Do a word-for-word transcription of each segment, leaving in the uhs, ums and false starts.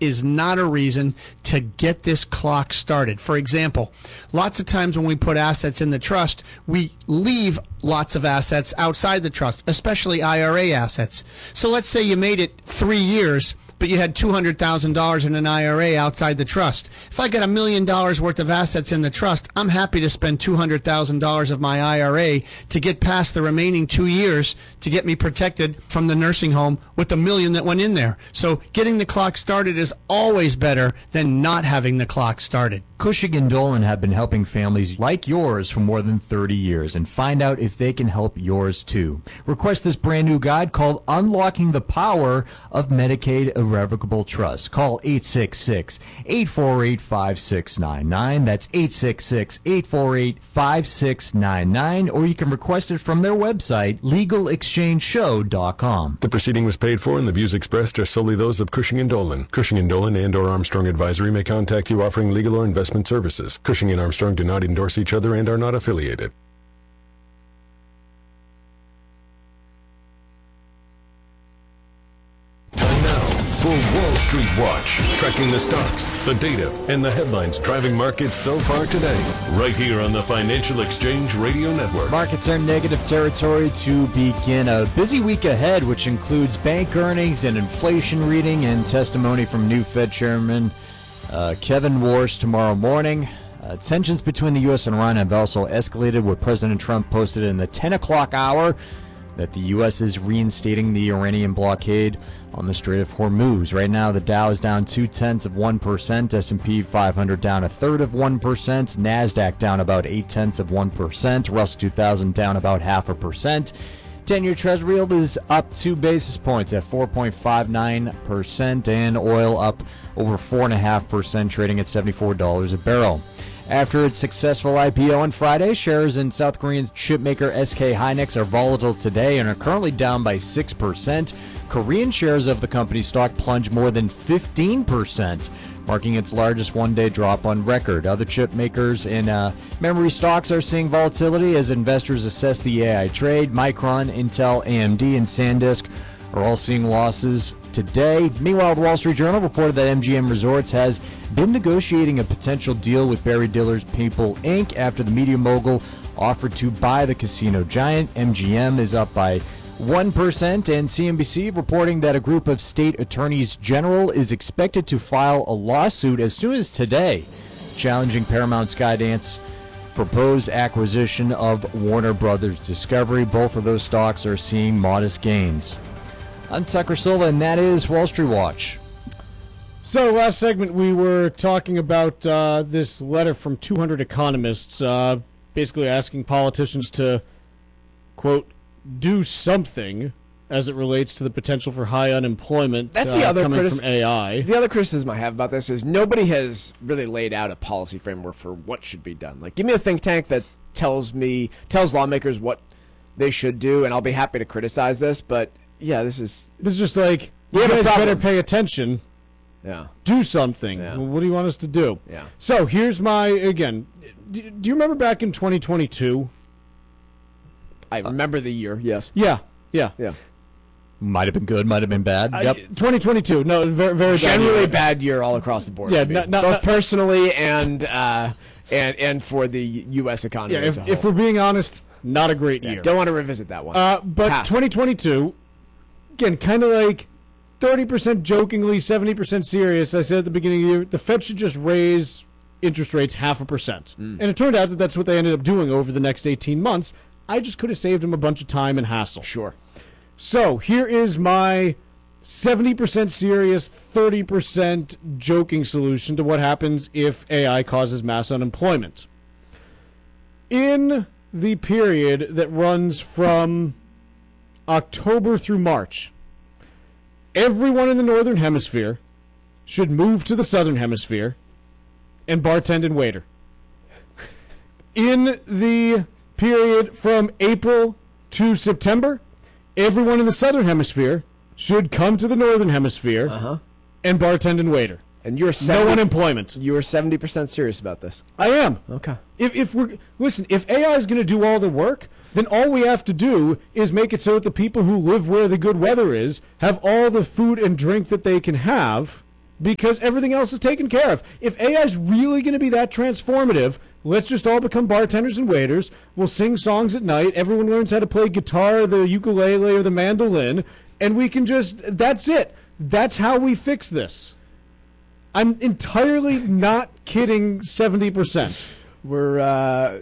is not a reason to get this clock started. For example, lots of times when we put assets in the trust, we leave lots of assets outside the trust, especially I R A assets. So let's say you made it three years, but you had two hundred thousand dollars in an I R A outside the trust. If I got a million dollars worth of assets in the trust, I'm happy to spend two hundred thousand dollars of my I R A to get past the remaining two years to get me protected from the nursing home with the million that went in there. So getting the clock started is always better than not having the clock started. Cushing and Dolan have been helping families like yours for more than thirty years, and find out if they can help yours too. Request this brand new guide called Unlocking the Power of Medicaid Irrevocable Trust. Call eight six six, eight four eight, five six nine nine. That's eight six six, eight four eight, five six nine nine. Or you can request it from their website, legal exchange show dot com. The proceeding was paid for, and the views expressed are solely those of Cushing and Dolan. Cushing and Dolan and or Armstrong Advisory may contact you offering legal or investment services. Cushing and Armstrong do not endorse each other and are not affiliated. Time now for Wall Street Watch, tracking the stocks, the data, and the headlines driving markets so far today, right here on the Financial Exchange Radio Network. Markets are in negative territory to begin a busy week ahead, which includes bank earnings and inflation reading and testimony from new Fed Chairman Uh, Kevin Warsh tomorrow morning. Uh, tensions between the U S and Iran have also escalated, with President Trump posted in the ten o'clock hour that the U S is reinstating the Iranian blockade on the Strait of Hormuz. Right now, the Dow is down two-tenths of one percent, S and P five hundred down a third of one percent, NASDAQ down about eight-tenths of one percent, Russell two thousand down about half a percent. ten-year Treasury yield is up two basis points at four point five nine percent, and oil up over four point five percent, trading at seventy-four dollars a barrel. After its successful I P O on Friday, shares in South Korean chipmaker S K Hynix are volatile today and are currently down by six percent. Korean shares of the company stock plunged more than fifteen percent, marking its largest one-day drop on record. Other chip makers and uh, memory stocks are seeing volatility as investors assess the A I trade. Micron, Intel, A M D, and SanDisk are all seeing losses today. Meanwhile, the Wall Street Journal reported that M G M Resorts has been negotiating a potential deal with Barry Diller's People, Incorporated after the media mogul offered to buy the casino giant. M G M is up by one percent, and C N B C reporting that a group of state attorneys general is expected to file a lawsuit as soon as today, challenging Paramount Skydance proposed acquisition of Warner Brothers Discovery. Both of those stocks are seeing modest gains. I'm Tucker Silva, and that is Wall Street Watch. So last segment we were talking about uh, this letter from two hundred economists, uh, basically asking politicians to, quote, do something as it relates to the potential for high unemployment. That's uh, the other coming critis- from A I. The other criticism I have about this is nobody has really laid out a policy framework for what should be done. Like, give me a think tank that tells me tells lawmakers what they should do, and I'll be happy to criticize this. But yeah, this is This is just like, We you have a guys problem. better pay attention. yeah, Do something. Yeah. Well, what do you want us to do? yeah. So here's my, again, do, do you remember back in twenty twenty-two? I remember the year. Yes. Yeah, yeah. Yeah. Might have been good, might have been bad. Uh, Yep. twenty twenty-two. No, very, very bad Generally year. bad year all across the board. Yeah, for me. not- not- both not- personally and uh, and and for the U S economy Yeah, as if, a if whole. we're being honest, not a great Yeah, year. don't want to revisit that one. Uh, but Pass. twenty twenty-two, again, kind of like thirty percent jokingly, seventy percent serious. I said at the beginning of the year, the Fed should just raise interest rates half a percent. Mm. And it turned out that that's what they ended up doing over the next eighteen months. I just could have saved them a bunch of time and hassle. Sure. So here is my seventy percent serious, thirty percent joking solution to what happens if A I causes mass unemployment. In the period that runs from October through March, everyone in the Northern Hemisphere should move to the Southern Hemisphere and bartend and waiter. In the period from April to September, everyone in the Southern Hemisphere should come to the Northern Hemisphere Uh-huh. and bartend and waiter. And you're No seventy, unemployment. you are seventy percent serious about this. I am. Okay. If, if we're listen, if A I is going to do all the work, then all we have to do is make it so that the people who live where the good weather is have all the food and drink that they can have, because everything else is taken care of. If A I is really going to be that transformative, let's just all become bartenders and waiters. We'll sing songs at night. Everyone learns how to play guitar, the ukulele, or the mandolin, and we can just, that's it. That's how we fix this. I'm entirely not kidding seventy percent. We're, uh,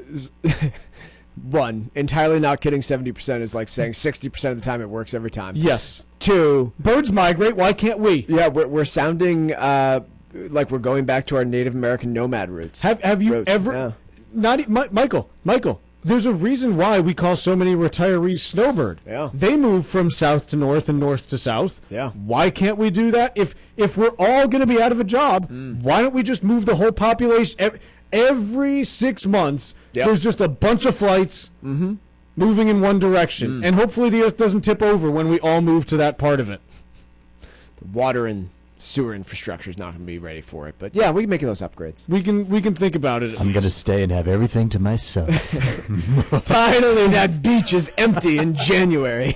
one, entirely not kidding seventy percent is like saying sixty percent of the time it works every time. Yes. Two, birds migrate, why can't we? Yeah, we're, we're sounding uh, like we're going back to our Native American nomad roots. Have have you Roots, ever, yeah. not e- Mi- Michael, Michael, there's a reason why we call so many retirees snowbird. Yeah. They move from south to north and north to south. Yeah. Why can't we do that? If if we're all going to be out of a job, Mm. why don't we just move the whole population? Every, every six months, Yep. there's just a bunch of flights Mm-hmm. moving in one direction. Mm. And hopefully the earth doesn't tip over when we all move to that part of it. The water and sewer infrastructure is not going to be ready for it. But, yeah, we can make those upgrades. We can we can think about it. at I'm least. going to stay and have everything to myself. Finally, that beach is empty in January.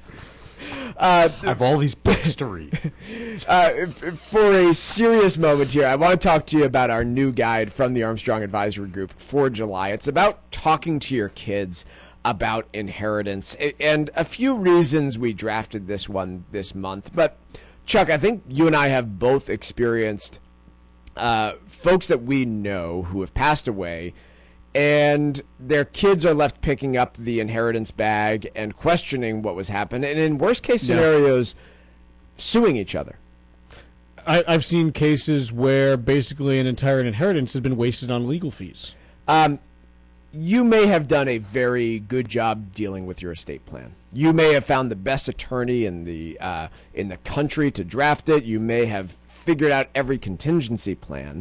uh, I have all these books to read. Uh, f- for a serious moment here, I want to talk to you about our new guide from the Armstrong Advisory Group for July. It's about talking to your kids about inheritance a- and a few reasons we drafted this one this month. But, Chuck, I think you and I have both experienced uh, folks that we know who have passed away, and their kids are left picking up the inheritance bag and questioning what was happening, and in worst-case Yeah. scenarios, suing each other. I, I've seen cases where basically an entire inheritance has been wasted on legal fees. Um, you may have done a very good job dealing with your estate plan. You may have found the best attorney in the uh, in the country to draft it. You may have figured out every contingency plan.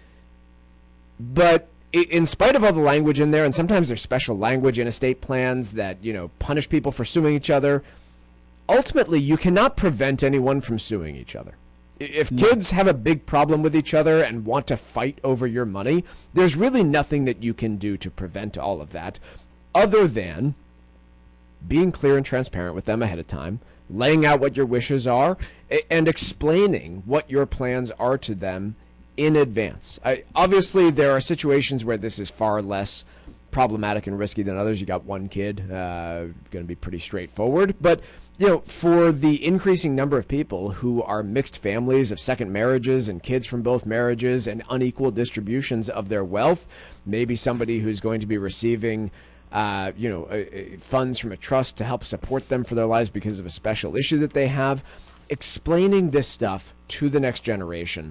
But i- in spite of all the language in there, and sometimes there's special language in estate plans that, you know, punish people for suing each other, ultimately you cannot prevent anyone from suing each other. If kids have a big problem with each other and want to fight over your money, there's really nothing that you can do to prevent all of that other than being clear and transparent with them ahead of time, laying out what your wishes are, a- and explaining what your plans are to them in advance. I, obviously, there are situations where this is far less problematic and risky than others. You got one kid, uh, going to be pretty straightforward. But, you know, for the increasing number of people who are mixed families of second marriages and kids from both marriages and unequal distributions of their wealth, maybe somebody who's going to be receiving uh, you know, uh, uh, funds from a trust to help support them for their lives because of a special issue that they have, explaining this stuff to the next generation,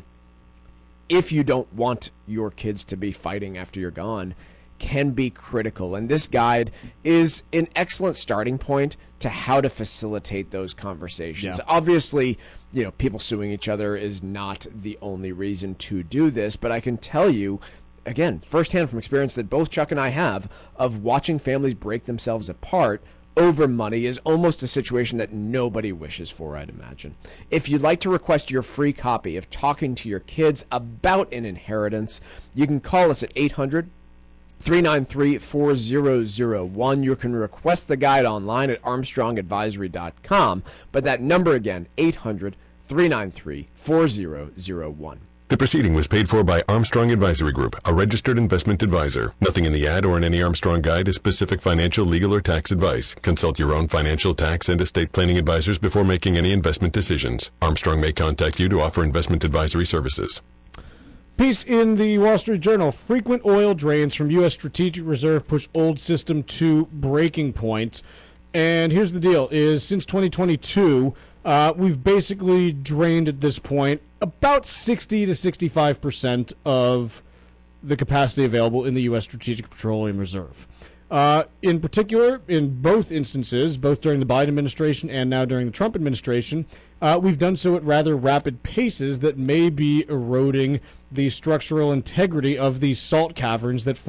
if you don't want your kids to be fighting after you're gone, can be critical. And this guide is an excellent starting point to how to facilitate those conversations. Yeah. Obviously, you know, people suing each other is not the only reason to do this, but I can tell you, again, firsthand from experience that both Chuck and I have, of watching families break themselves apart over money is almost a situation that nobody wishes for, I'd imagine. If you'd like to request your free copy of Talking to Your Kids About an Inheritance, you can call us at eight hundred, three nine three, four zero zero one. You can request the guide online at armstrong advisory dot com, but that number again, eight hundred, three nine three, four zero zero one. The proceeding was paid for by Armstrong Advisory Group, a registered investment advisor. Nothing in the ad or in any Armstrong guide is specific financial, legal, or tax advice. Consult your own financial, tax, and estate planning advisors before making any investment decisions. Armstrong may contact you to offer investment advisory services. Piece in the Wall Street Journal. Frequent oil drains from U S Strategic Reserve push old system to breaking point. And here's the deal, is since twenty twenty-two, uh, we've basically drained at this point about sixty to sixty-five percent of the capacity available in the U S Strategic Petroleum Reserve. Uh, in particular, in both instances, both during the Biden administration and now during the Trump administration, uh, we've done so at rather rapid paces that may be eroding the structural integrity of these salt caverns that form